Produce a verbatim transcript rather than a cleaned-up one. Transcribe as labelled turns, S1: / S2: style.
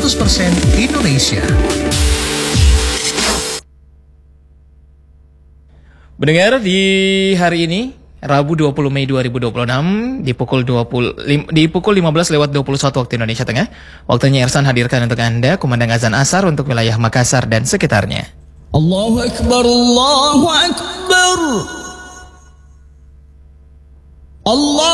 S1: seratus persen Indonesia.
S2: Mendengar di hari ini Rabu dua puluh Mei dua ribu dua puluh enam di pukul dua puluh di pukul lima belas lewat dua puluh satu waktu Indonesia Tengah. Waktunya Irsan hadirkan untuk Anda kumandang azan asar untuk wilayah Makassar dan sekitarnya.
S3: Allahu Akbar, Allahu Akbar. Allah